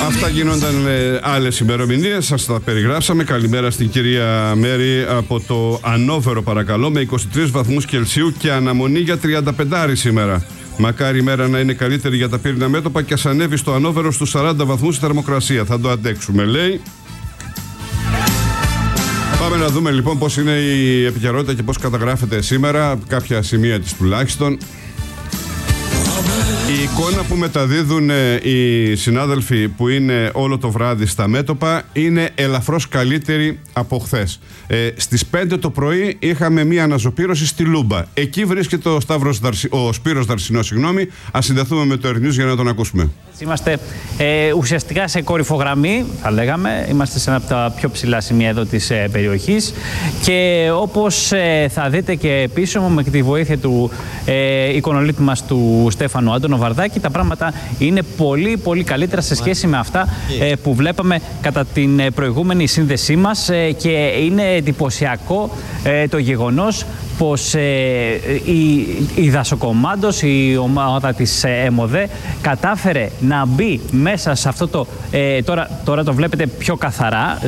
Αυτά γίνονταν άλλες ημερομηνίες, σας τα περιγράψαμε. Καλημέρα στην κυρία Μέρη από το Ανόβερο, παρακαλώ, με 23 βαθμούς Κελσίου και αναμονή για 35 σήμερα. Μακάρι η μέρα να είναι καλύτερη για τα πύρινα μέτωπα και ας ανέβει στο Ανόβερο στους 40 βαθμούς η θερμοκρασία. Θα το αντέξουμε, λέει. Πάμε να δούμε λοιπόν πώς είναι η επικαιρότητα και πώς καταγράφεται σήμερα, κάποια σημεία της τουλάχιστον. Η εικόνα που μεταδίδουν οι συνάδελφοι που είναι όλο το βράδυ στα μέτωπα είναι ελαφρώς καλύτερη από χθες. Στις 5 το πρωί είχαμε μία αναζωπήρωση στη Λούμπα. Εκεί βρίσκεται ο Σπύρος Δαρσινός, Ας συνδεθούμε με το Ερνιούς για να τον ακούσουμε. Είμαστε ουσιαστικά σε κορυφογραμμή, θα λέγαμε. Είμαστε σε ένα από τα πιο ψηλά σημεία εδώ της περιοχής. Και όπως θα δείτε και πίσω μου, με τη βοήθεια του εικονολήπτη μας του Στέφανου Άντωνο Βαρδάκη, τα πράγματα είναι πολύ πολύ καλύτερα σε σχέση με αυτά που βλέπαμε κατά την προηγούμενη σύνδεσή μας, και είναι εντυπωσιακό το γεγονός πως η Δασοκομάντος, η ομάδα της ΕΜΟΔΕ, κατάφερε να μπει μέσα σε αυτό το... Τώρα το βλέπετε πιο καθαρά,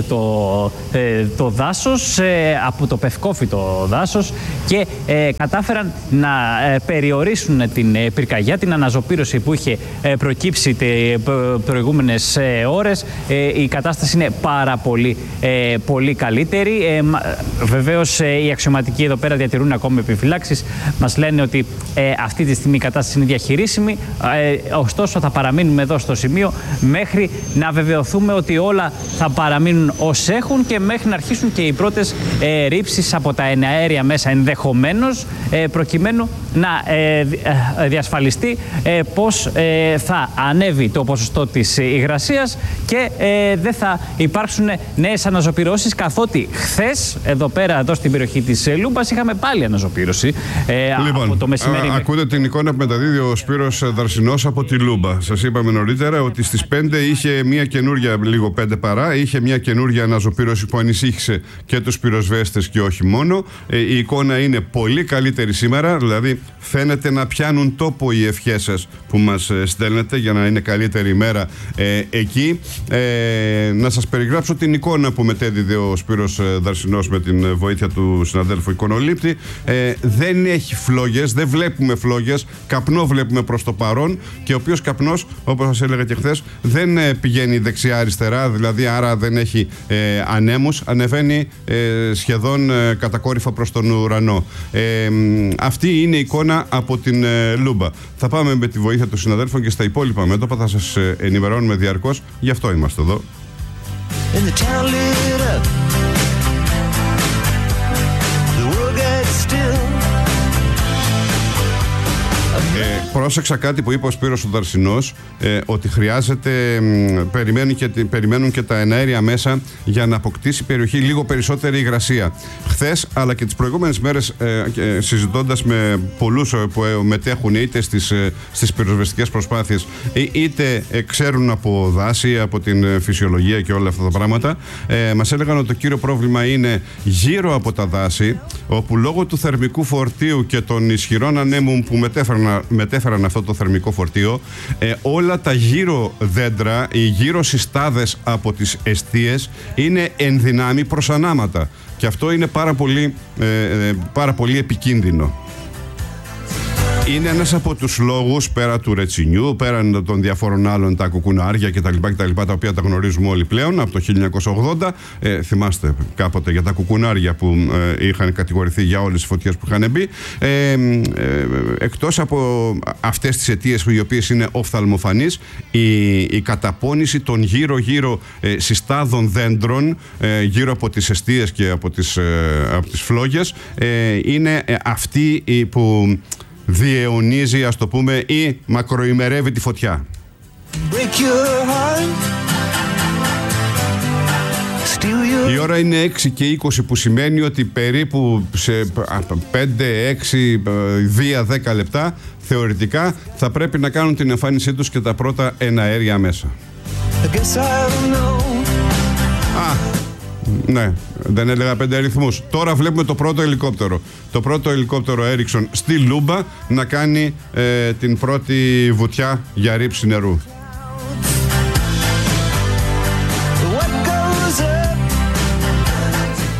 το δάσος, από το πευκόφυτο δάσος, και κατάφεραν να περιορίσουν την πυρκαγιά, την αναζωπήρωση που είχε προκύψει προηγούμενες ώρες. Η κατάσταση είναι πάρα πολύ καλύτερη. Βεβαίως οι αξιωματικοί εδώ πέρα διατηρούν ακόμη επιφυλάξεις. Μας λένε ότι αυτή τη στιγμή η κατάσταση είναι διαχειρίσιμη. Ωστόσο θα παραμείνουμε εδώ στο σημείο μέχρι να βεβαιωθούμε ότι όλα θα παραμείνουν ως έχουν και μέχρι να αρχίσουν και οι πρώτες ρήψεις από τα εναέρια μέσα, ενδεχομένως, προκειμένου να διασφαλιστεί πως θα ανέβει το ποσοστό της υγρασίας και δεν θα υπάρξουν νέες αναζωπυρώσεις, καθότι χθες εδώ στην περιοχή της Λούμπας είχαμε πάλι αναζωπήρωση από το μεσημέρι. Ακούτε την εικόνα που μεταδίδει ο Σπύρος Δαρσινός από τη Λούμπα. Σας είπαμε νωρίτερα ότι στις 5 είχε μια καινούρια, λίγο 5 παρά, είχε μια καινούρια αναζωπήρωση που ανησύχησε και τους πυροσβέστες και όχι μόνο. Η εικόνα είναι πολύ καλύτερη σήμερα, δηλαδή φαίνεται να πιάνουν τόπο οι ευχές σας που μας στέλνετε για να είναι καλύτερη ημέρα εκεί. Να σας περιγράψω την εικόνα που μετέδιδε ο Σπύρος Δαρσινός με την βοήθεια του συναδέλφου εικονολήπτη. Δεν έχει φλόγες, δεν βλέπουμε φλόγες, καπνό βλέπουμε προς το παρόν, και ο οποίος καπνός, όπως σας έλεγα και χθες, δεν πηγαίνει δεξιά-αριστερά, δηλαδή άρα δεν έχει ανέμους, ανεβαίνει σχεδόν κατακόρυφα προς τον ουρανό. Αυτή είναι η εικόνα από την Λούμπα. Θα πάμε με τη βοήθεια των συναδέλφων και στα υπόλοιπα μέτωπα, θα σας ενημερώνουμε διαρκώς, γι' αυτό είμαστε εδώ. Πρόσεξα κάτι που είπε ο Σπύρος ο Δαρσινός, ότι χρειάζεται, περιμένουν και τα εναέρια μέσα για να αποκτήσει η περιοχή λίγο περισσότερη υγρασία. Χθες αλλά και τις προηγούμενες μέρες, συζητώντας με πολλούς που μετέχουν είτε στις πυροσβεστικές προσπάθειες, είτε ξέρουν από δάση, από την φυσιολογία και όλα αυτά τα πράγματα, μας έλεγαν ότι το κύριο πρόβλημα είναι γύρω από τα δάση, όπου λόγω του θερμικού φορτίου και των ισχυρών ανέμων που μετέφεραν αυτό το θερμικό φορτίο, όλα τα γύρω δέντρα, οι γύρω συστάδες από τις εστίες είναι εν δυνάμει προς ανάματα, και αυτό είναι πάρα πολύ επικίνδυνο. Είναι ένας από τους λόγους, πέρα του ρετσινιού, πέραν των διαφόρων άλλων, τα κουκουνάρια κτλ., τα οποία τα γνωρίζουμε όλοι πλέον από το 1980. Θυμάστε κάποτε για τα κουκουνάρια που είχαν κατηγορηθεί για όλες τις φωτιές που είχαν μπει. Εκτός από αυτές τις αιτίες, οι οποίες είναι οφθαλμοφανείς, η καταπώνηση των γύρω-γύρω συστάδων δέντρων, γύρω από τις εστίες και από τις φλόγες, είναι αυτή που διαιωνίζει, ας το πούμε, ή μακροημερεύει τη φωτιά. Η ώρα είναι 6 και 20, που σημαίνει ότι περίπου σε 5-6 δια 10 λεπτά θεωρητικά θα πρέπει να κάνουν την εμφάνισή τους και τα πρώτα εναέρια μέσα. Ναι, δεν έλεγα 5 αριθμούς. Τώρα βλέπουμε το πρώτο ελικόπτερο. Το πρώτο ελικόπτερο Έριξον στη Λούμπα να κάνει την πρώτη βουτιά για ρήψη νερού.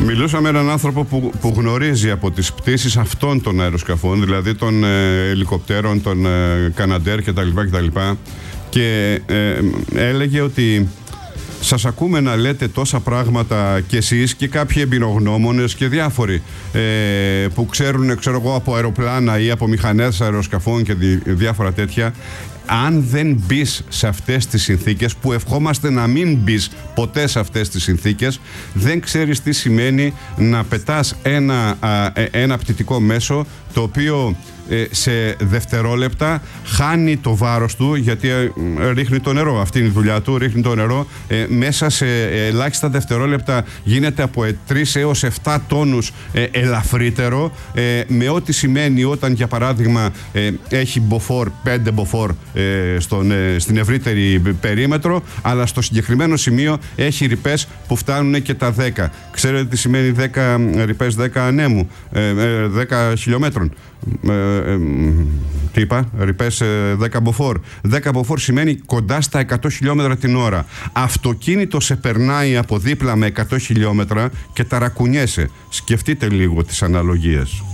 Μιλούσα με έναν άνθρωπο που γνωρίζει από τις πτήσεις αυτών των αεροσκαφών, δηλαδή των ελικοπτέρων, των Καναντέρ κτλ. Και έλεγε ότι σας ακούμε να λέτε τόσα πράγματα κι εσείς και κάποιοι εμπειρογνώμονες και διάφοροι που ξέρουν, ξέρω εγώ, από αεροπλάνα ή από μηχανές αεροσκαφών και διάφορα τέτοια. Αν δεν μπεις σε αυτές τις συνθήκες, που ευχόμαστε να μην μπεις ποτέ σε αυτές τις συνθήκες, δεν ξέρεις τι σημαίνει να πετάς ένα πτυτικό μέσο το οποίο σε δευτερόλεπτα χάνει το βάρος του, γιατί ρίχνει το νερό. Αυτή είναι η δουλειά του, ρίχνει το νερό. Μέσα σε ελάχιστα δευτερόλεπτα γίνεται από 3 έως 7 τόνους ελαφρύτερο, με ό,τι σημαίνει όταν, για παράδειγμα, έχει μποφόρ, 5 μποφόρ στην ευρύτερη περίμετρο, αλλά στο συγκεκριμένο σημείο έχει ρηπές που φτάνουν και τα 10. Ξέρετε τι σημαίνει 10 ρηπές 10 ανέμου, 10 χιλιόμετρων? Τι είπα, ρηπές 10 μποφόρ. 10 μποφόρ σημαίνει κοντά στα 100 χιλιόμετρα την ώρα. Αυτοκίνητο σε περνάει από δίπλα με 100 χιλιόμετρα και ταρακουνιέσαι. Σκεφτείτε λίγο τις αναλογίες.